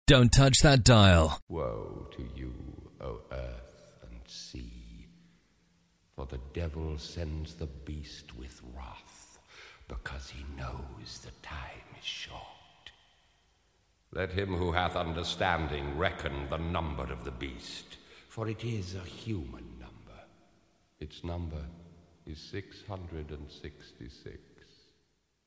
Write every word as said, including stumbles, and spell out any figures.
Don't touch that dial. Woe to you, O earth and sea, for the devil sends the beast with wrath, because he knows the time is short. Let him who hath understanding reckon the number of the beast, for it is a human number. Its number is six hundred and sixty-six.